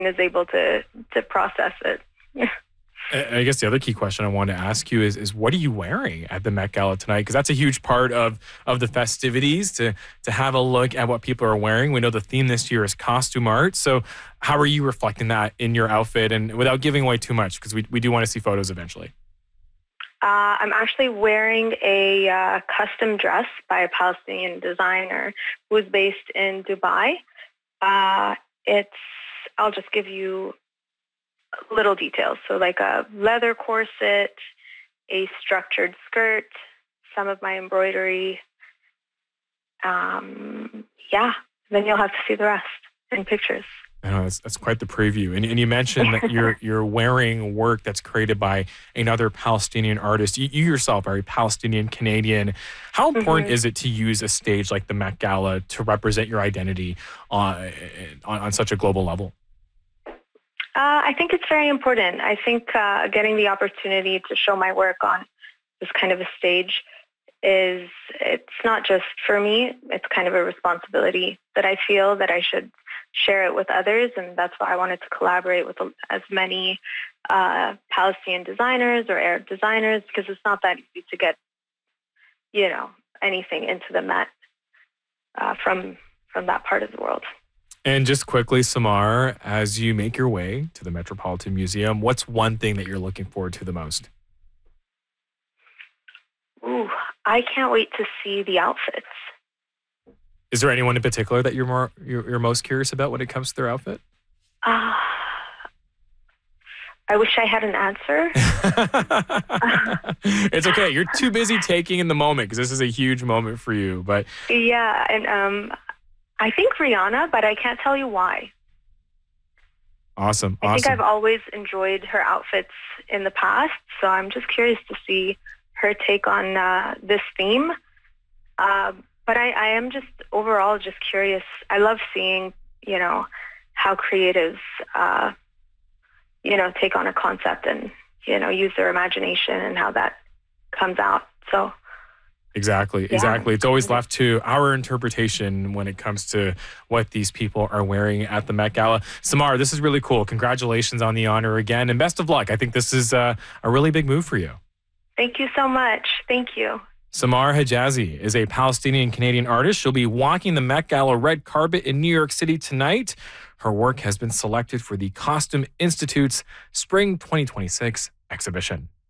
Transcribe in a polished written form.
is able to process it. I guess the other key question I wanted to ask you is what are you wearing at the Met Gala tonight? Because that's a huge part of the festivities, to have a look at what people are wearing. We know the theme this year is costume art. So how are you reflecting that in your outfit, and without giving away too much, because we do want to see photos eventually? I'm actually wearing a custom dress by a Palestinian designer who's based in Dubai. I'll just give you little details. So like a leather corset, a structured skirt, some of my embroidery. Then you'll have to see the rest in pictures. I know that's quite the preview. And you mentioned that you're wearing work that's created by another Palestinian artist. You yourself are a Palestinian Canadian. How important is it to use a stage like the Met Gala to represent your identity on such a global level? I think it's very important. I think getting the opportunity to show my work on this kind of a stage it's not just for me, it's kind of a responsibility that I feel that I should share it with others, and that's why I wanted to collaborate with as many Palestinian designers or Arab designers, because it's not that easy to get, anything into the Met from that part of the world. And just quickly, Samar, as you make your way to the Metropolitan Museum, what's one thing that you're looking forward to the most? Ooh, I can't wait to see the outfits. Is there anyone in particular that you're most curious about when it comes to their outfit? I wish I had an answer. It's okay. You're too busy taking in the moment because this is a huge moment for you. But yeah, and I think Rihanna, but I can't tell you why. Awesome. I think I've always enjoyed her outfits in the past, so I'm just curious to see her take on this theme. But I am just overall just curious. I love seeing, how creatives, take on a concept and, use their imagination and how that comes out. So. Exactly. It's always left to our interpretation when it comes to what these people are wearing at the Met Gala. Samar, this is really cool. Congratulations on the honor again, and best of luck. I think this is a really big move for you. Thank you so much. Thank you. Samar Hijazi is a Palestinian Canadian artist. She'll be walking the Met Gala red carpet in New York City tonight. Her work has been selected for the Costume Institute's Spring 2026 exhibition.